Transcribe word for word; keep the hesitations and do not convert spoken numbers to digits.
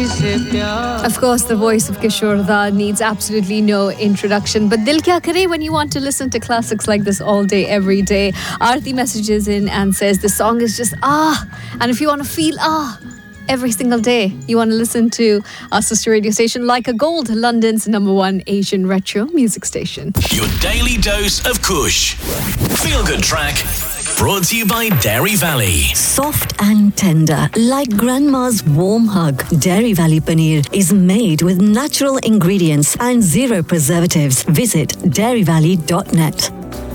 Of course, the voice of Kishore Da needs absolutely no introduction. But dil kya kare when you want to listen to classics like this all day, every day. Aarti messages in and says the song is just ah. And if you want to feel ah every single day, you want to listen to our sister radio station Like a Gold, London's number one Asian retro music station. Your daily dose of Kush. Feel good track. Brought to you by Dairy Valley. Soft and tender, like grandma's warm hug. Dairy Valley Paneer is made with natural ingredients and zero preservatives. Visit dairy valley dot net.